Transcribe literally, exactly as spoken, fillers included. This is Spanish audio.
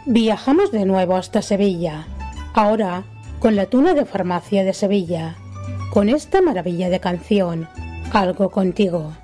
Viajamos de nuevo hasta Sevilla, ahora con la tuna de farmacia de Sevilla, con esta maravilla de canción, Algo contigo.